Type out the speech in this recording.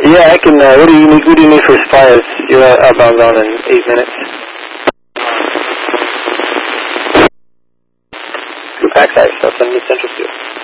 Yeah, I can, what do you need for supplies? You're outbound on in 8 minutes. Pack size, that's on the Central Field.